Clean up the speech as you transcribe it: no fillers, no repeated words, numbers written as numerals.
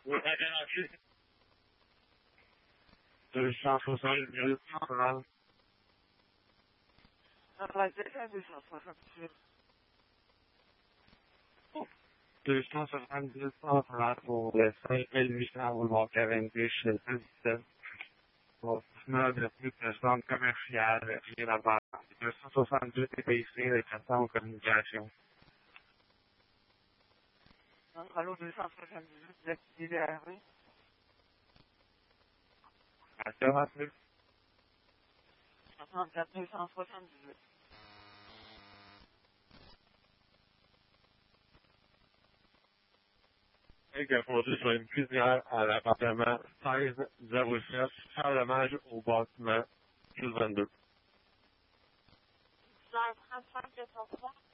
Oui, à garantie. 270 Central. La déjà 268. 270 Central pour le 5800 boulevard Cavendish, le 17. Pour meubles plus de centre commercial, j'ai la base. 278 EPC, les 400 en communication. Allô, 278, vous êtes libéré. À quelle heure plus? 64 278. Et que produit sur une cuisinière à l'appartement 1607, Charlemagne au bâtiment 22. 35 203.